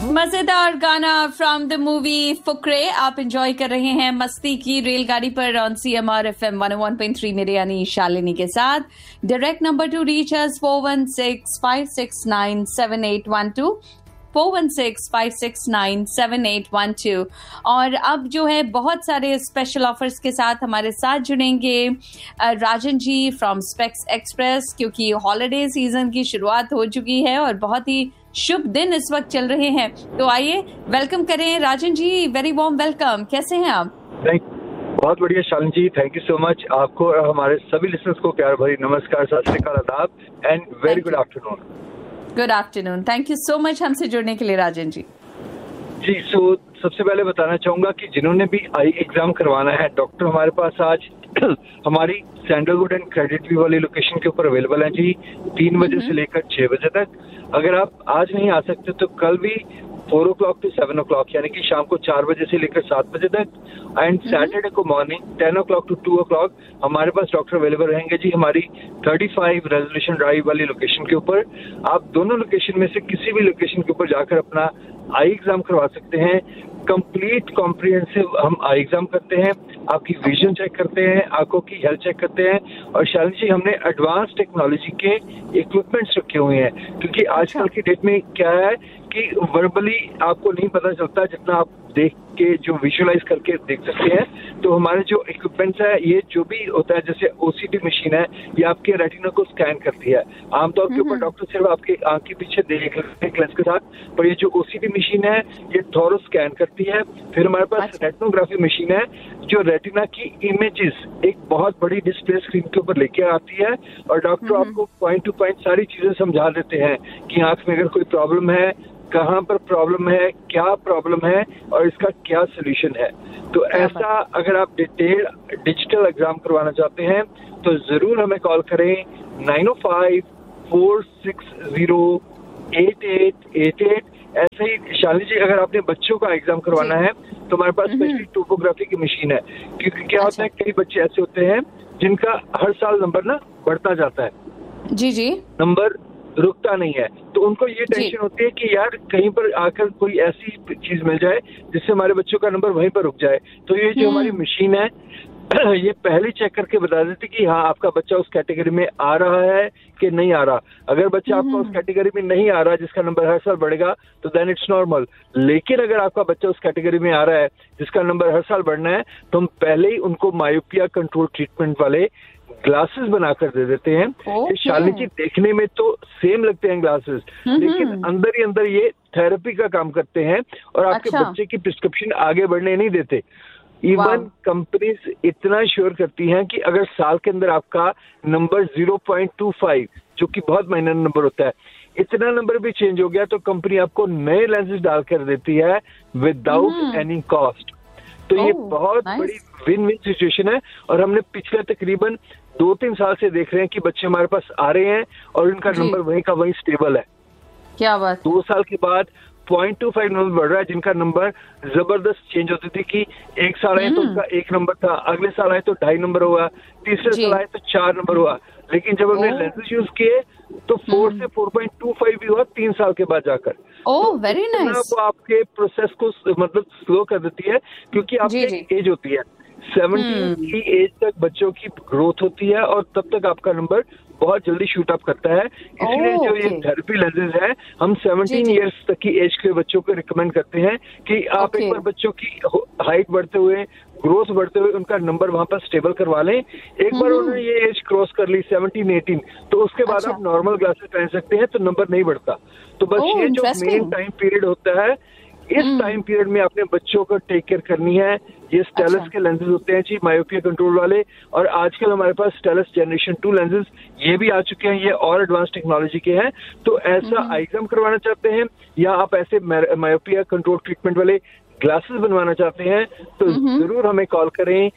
मजेदार गाना from the movie Fukrey आप एंजॉय कर रहे हैं मस्ती की रेलगाड़ी पर ऑन CMR FM 101.3 मेरे यानी शालिनी के साथ। डायरेक्ट नंबर टू रीच अस 4165697812 4165697812। और अब जो है बहुत सारे स्पेशल ऑफर्स के साथ हमारे साथ जुड़ेंगे Rajan ji from specs express, क्योंकि हॉलिडे सीजन की शुरुआत हो चुकी है और बहुत ही शुभ दिन इस वक्त चल रहे हैं। तो आइए वेलकम करें Rajan ji, very warm welcome. कैसे हैं आप? बहुत बढ़िया शालिनी जी, थैंक यू सो मच। आपको और हमारे सभी लिसनर्स को प्यार भरी नमस्कार, सत श्री अकाल, आदाब and very good afternoon. Good afternoon, thank you so much हमसे जुड़ने के लिए राजन जी। जी, सो सबसे पहले बताना चाहूंगा कि जिन्होंने भी आई एग्जाम करवाना है, डॉक्टर हमारे पास आज हमारी सैंडलवुड एंड क्रेडिट व्यू वाली लोकेशन के ऊपर अवेलेबल है जी, 3 बजे से लेकर 6 बजे तक। अगर आप आज नहीं आ सकते तो कल भी 4 o'clock to 7 o'clock यानी कि शाम को 4 बजे से लेकर 7 बजे तक, एंड सैटरडे को मॉर्निंग 10 o'clock to 2 o'clock हमारे पास डॉक्टर अवेलेबल रहेंगे जी, हमारी 35 रेजोल्यूशन ड्राइव वाली लोकेशन के ऊपर। आप दोनों लोकेशन में से किसी भी लोकेशन के ऊपर जाकर अपना आई एग्जाम करवा सकते हैं। कंप्लीट कॉम्प्रिहेंसिव हम आई एग्जाम करते हैं, आपकी विजन चेक करते हैं, आंखों की हेल्थ चेक करते हैं, और शालिनी जी हमने एडवांस टेक्नोलॉजी के इक्विपमेंट्स रखे हुए हैं, क्योंकि आजकल की डेट में क्या है कि वर्बली आपको नहीं पता चलता जितना आप देख के जो विजुअलाइज करके देख सकते हैं। तो हमारे जो इक्विपमेंट्स है, ये जो भी होता है, जैसे OCT मशीन है, ये आपके रेटिना को स्कैन करती है। आमतौर के ऊपर डॉक्टर सिर्फ आपके आंख के पीछे देख लेते हैं लेंस के साथ, पर ये जो OCT मशीन है ये थोरो स्कैन करती है। फिर हमारे पास रेटिनोग्राफी मशीन है जो रेटिना की इमेजेस एक बहुत बड़ी डिस्प्ले स्क्रीन के ऊपर लेके आती है, और डॉक्टर आपको पॉइंट टू पॉइंट सारी चीजें समझा देते हैं कि आंख में अगर कोई प्रॉब्लम है, कहाँ पर प्रॉब्लम है, क्या प्रॉब्लम है और इसका क्या सोल्यूशन है। तो ऐसा अगर आप डिटेल डिजिटल एग्जाम करवाना चाहते हैं तो जरूर हमें कॉल करें 905-460-8888। ऐसे ही शालिनी जी अगर आपने बच्चों का एग्जाम करवाना है तो हमारे पास स्पेशली टोपोग्राफी की मशीन है, क्योंकि क्या होता है कई बच्चे ऐसे होते हैं जिनका हर साल नंबर ना बढ़ता जाता है, जी नंबर रुकता नहीं है। तो उनको ये टेंशन होती है कि यार कहीं पर आकर कोई ऐसी चीज मिल जाए जिससे हमारे बच्चों का नंबर वहीं पर रुक जाए। तो ये जो हमारी मशीन है ये पहले चेक करके बता देती कि हाँ आपका बच्चा उस कैटेगरी में आ रहा है कि नहीं आ रहा। अगर बच्चा आपका उस कैटेगरी में नहीं आ रहा जिसका नंबर हर साल बढ़ेगा तो देन इट्स नॉर्मल। लेकिन अगर आपका बच्चा उस कैटेगरी में आ रहा है जिसका नंबर हर साल बढ़ना है, तो हम पहले ही उनको मायोपिया कंट्रोल ट्रीटमेंट वाले ग्लासेस बनाकर दे देते हैं। ये शालिनी जी देखने में तो सेम लगते हैं ग्लासेस, लेकिन अंदर ही अंदर ये थेरेपी का काम करते हैं और आपके बच्चे की प्रिस्क्रिप्शन आगे बढ़ने नहीं देते। इवन कंपनीज इतना श्योर करती हैं कि अगर साल के अंदर आपका नंबर 0.25 जो कि बहुत माइनर नंबर होता है, इतना नंबर भी चेंज हो गया तो कंपनी आपको नए लेंसेज डाल कर देती है विदाउट एनी कॉस्ट। तो ये बहुत बड़ी विन विन सिचुएशन है, और हमने पिछले तकरीबन 2-3 साल से देख रहे हैं कि बच्चे हमारे पास आ रहे हैं और उनका नंबर वहीं का वहीं स्टेबल है। क्या बात। 2 साल के बाद 0.25 नंबर बढ़ रहा है, जिनका नंबर जबरदस्त चेंज होती थी कि एक साल आए तो उनका 1 नंबर था, अगले साल आए तो 2.5 नंबर हुआ, तीसरे साल आए तो 4 नंबर हुआ। लेकिन जब हमने लेंसेज यूज किए तो 4 से 4.25 भी हुआ 3 साल के बाद जाकर। Very nice. वो आपके प्रोसेस को मतलब स्लो कर देती है, क्योंकि आपकी एज होती है 17 की एज तक बच्चों की ग्रोथ होती है और तब तक आपका नंबर बहुत जल्दी शूट अप करता है। इसलिए जो ये थेरेपी लेंसेज है हम 17 इयर्स तक की एज के बच्चों को रिकमेंड करते हैं कि आप एक बार बच्चों की हाइट बढ़ते हुए, ग्रोथ बढ़ते हुए उनका नंबर वहां पर स्टेबल करवा लें। एक बार उन्होंने ये एज क्रॉस कर ली 17-18, तो उसके बाद आप नॉर्मल ग्लासेस पहन सकते हैं तो नंबर नहीं बढ़ता। तो बस ये जो मेन टाइम पीरियड होता है, इस टाइम पीरियड में आपने बच्चों को टेक केयर करनी है। ये स्टेलस के लेंसेज होते हैं जी, मायोपिया कंट्रोल वाले, और आजकल हमारे पास स्टेलस जनरेशन 2 लेंसेज ये भी आ चुके हैं, ये और एडवांस टेक्नोलॉजी के हैं। तो ऐसा आई एग्जाम करवाना चाहते हैं या आप ऐसे मायोपिया कंट्रोल ट्रीटमेंट वाले ग्लासेस बनवाना चाहते हैं तो जरूर हमें कॉल करें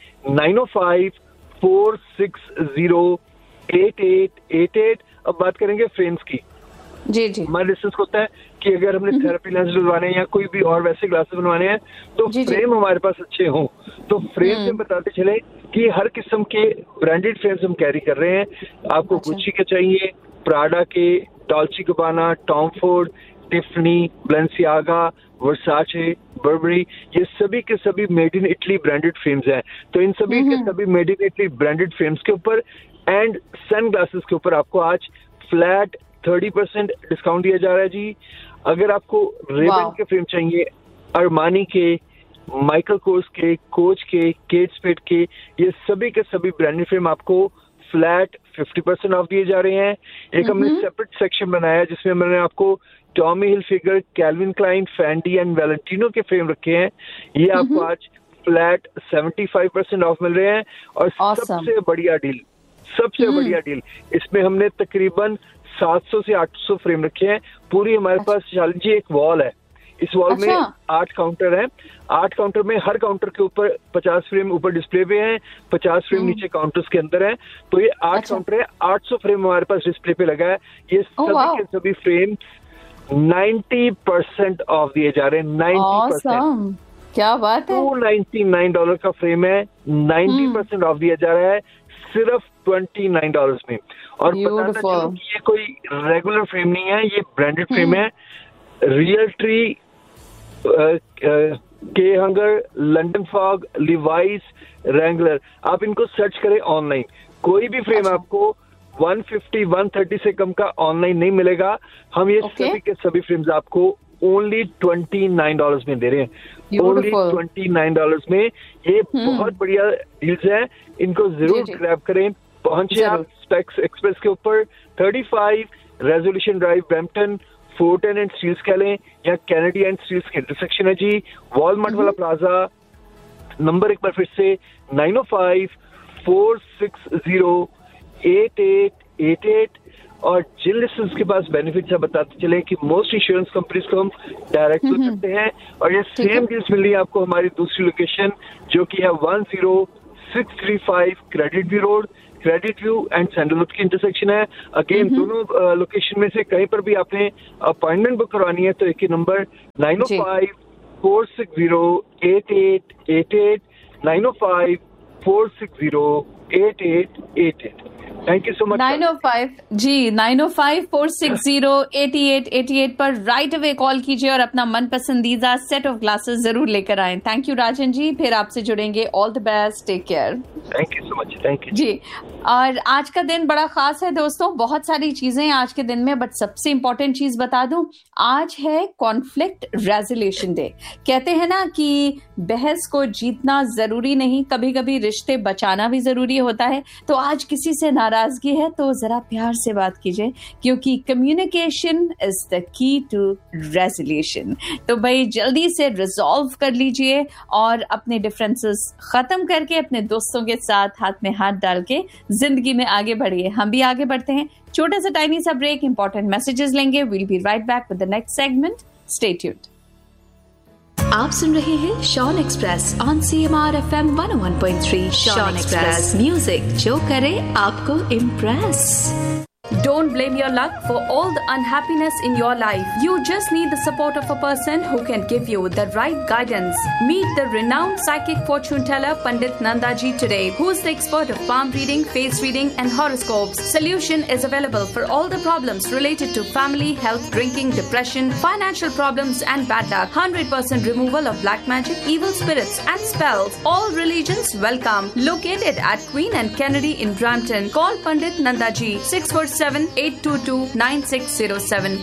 905-460-8888। अब बात करेंगे फ्रेम्स की। जी हमारे डिस्कस होता है कि अगर हमने थेरेपी लेंस डलवाने हैं या कोई भी और वैसे ग्लासेस बनवाने हैं तो फ्रेम हमारे पास अच्छे हों। तो फ्रेम से बताते चले कि हर किस्म के ब्रांडेड फ्रेम्स हम कैरी कर रहे हैं। आपको गुच्ची के चाहिए, प्राडा के, Dolce गबाना, Tom Ford, Tiffany, Balenciaga, वर्साचे, बर्बरी, ये सभी के सभी made in Italy branded frames हैं। तो इन सभी के सभी made in Italy branded frames के ऊपर एंड सन ग्लासेस के ऊपर आपको आज फ्लैट 30% डिस्काउंट दिया जा रहा है जी। अगर आपको रेबन के फ्रेम चाहिए, अरमानी के, माइकल कोर्स के, कोच के, केट स्पेड के, ये सभी के सभी ब्रांडेड फ्रेम आपको फ्लैट 50% ऑफ दिए जा रहे हैं। एक हमने सेपरेट सेक्शन बनाया है जिसमें मैंने आपको Tommy Hilfiger, kelvin Kline, फैंडी and Valentino के फ्रेम रखे हैं। ये आपको आज फ्लैट 75% ऑफ मिल रहे हैं। और सबसे बढ़िया डील इसमें हमने तकरीबन 700 से 800 फ्रेम रखे हैं। पूरी हमारे पास शालिनी जी एक वॉल है, इस वॉल में 8 काउंटर हैं। 8 काउंटर में हर काउंटर के ऊपर 50 फ्रेम ऊपर डिस्प्ले पे हैं, 50 फ्रेम नीचे काउंटर्स के अंदर हैं। तो ये 8 काउंटर है, 800 फ्रेम हमारे पास डिस्प्ले पे लगा है। ये सभी के सभी फ्रेम 90% ऑफ दिए जा रहे हैं। 90%, क्या बात है। $299 का फ्रेम है, 90% ऑफ दिया जा रहा है सिर्फ $29 में। और बताना चाहूं कि ये कोई रेगुलर फ्रेम नहीं है, ये ब्रांडेड फ्रेम है। रियल ट्री, के hunger, London fog, Levi's, Wrangler, आप इनको सर्च करें ऑनलाइन। कोई भी फ्रेम आपको 150, 130 से कम का ऑनलाइन नहीं मिलेगा। हम ये सभी के सभी फ्रेम्स आपको ओनली $29 में दे रहे हैं। ओनली $29 में। ये बहुत बढ़िया डील्स हैं, इनको जरूर ग्रैब करें। पहुंचे स्पेक्स एक्सप्रेस के ऊपर 35 resolution drive, Brampton, Fortran and steels कह लें या कैनेडी एंड स्टील्स के इंटरसेक्शन है जी। वॉलमार्ट वाला प्लाजा। नंबर एक बार फिर से 905-460-8888। और जिन लिस्टर्स के पास बेनिफिट्स है बताते चले कि मोस्ट इंश्योरेंस कंपनीज को हम डायरेक्ट करते हैं। और ये सेम डील्स मिल रही है आपको हमारी दूसरी लोकेशन जो कि है 10635 credit view road, credit view and sandalwood की इंटरसेक्शन है। अगेन दोनों लोकेशन में से कहीं पर भी आपने अपॉइंटमेंट बुक करवानी है तो एक ही number 905-460-8888, 905-460-8888। Thank you so much. 905-460-8888 पर राइट अवे कॉल कीजिए और अपना मन पसंदीदा सेट ऑफ ग्लासेस जरूर लेकर आएं। थैंक यू राजन जी, फिर आपसे जुड़ेंगे। All the best, take care. Thank you so much. Thank you जी। और आज का दिन बड़ा खास है दोस्तों, बहुत सारी चीजें आज के दिन में, बट सबसे इंपॉर्टेंट चीज बता दूं, आज है कॉन्फ्लिक्ट रेजोल्यूशन डे। कहते हैं ना कि बहस को जीतना जरूरी नहीं, कभी कभी रिश्ते बचाना भी जरूरी होता है। तो आज किसी से नाराजगी है तो जरा प्यार से बात कीजिए, क्योंकि communication is the key to resolution. तो भाई जल्दी से रिजॉल्व कर लीजिए और अपने डिफरेंसेस खत्म करके अपने दोस्तों के साथ हाथ में हाथ डाल के जिंदगी में आगे बढ़िए। हम भी आगे बढ़ते हैं। छोटा सा टाइनी सा ब्रेक, इंपॉर्टेंट मैसेजेस लेंगे। Will be right back with the next segment. Stay tuned. आप सुन रहे हैं Shawn express on CMR FM 101.3। Shawn express, music जो करे आपको impress. Don't blame your luck for all the unhappiness in your life. You just need the support of a person who can give you the right guidance. Meet the renowned psychic fortune teller Pandit Nandaji today, who is the expert of palm reading, face reading and horoscopes. Solution is available for all the problems related to family, health, drinking, depression, financial problems and bad luck. 100% removal of black magic, evil spirits and spells. All religions welcome. Located at Queen and Kennedy in Brampton. Call Pandit Nandaji 647-822-9607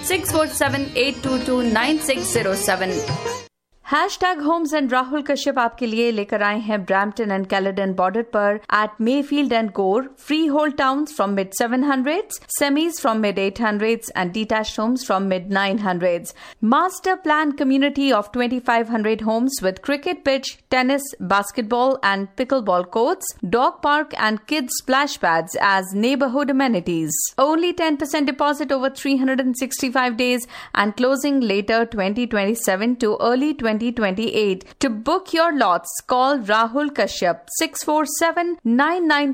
647-822-9607। #Homes and Rahul Kashyap आपके लिए लेकर आए हैं Brampton and Caledon border पर at Mayfield and Gore, freehold towns from mid 700s, semis from mid 800s and detached homes from mid 900s. Master planned community of 2,500 homes with cricket pitch, tennis, basketball and pickleball courts, dog park and kids splash pads as neighborhood amenities. Only 10% deposit over 365 days and closing later 2027 to early 2028. To book your lots, call Rahul Kashyap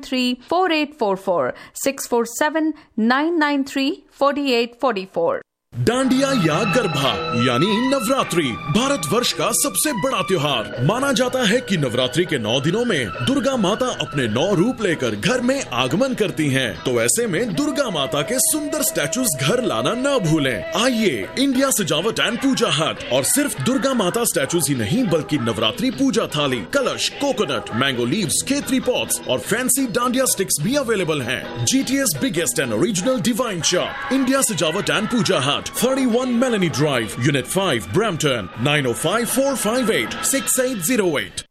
647-993-4844 647-993-4844. Dandiya या गरबा यानी नवरात्रि भारत वर्ष का सबसे बड़ा त्योहार माना जाता है कि नवरात्रि के 9 दिनों में दुर्गा माता अपने 9 रूप लेकर घर में आगमन करती हैं। तो ऐसे में दुर्गा माता के सुंदर स्टैचूज घर लाना न भूलें। आइए इंडिया सजावट एंड पूजा हट और सिर्फ दुर्गा माता स्टैचूज ही नहीं बल्कि नवरात्रि पूजा थाली, कलश, coconut, mango leaves, Khetri pots और फैंसी डांडिया स्टिक्स भी अवेलेबल हैं। GT's biggest and original divine shop, India सजावट एंड पूजा हट, 31 Melanie Drive, Unit 5, Brampton, 9054586808.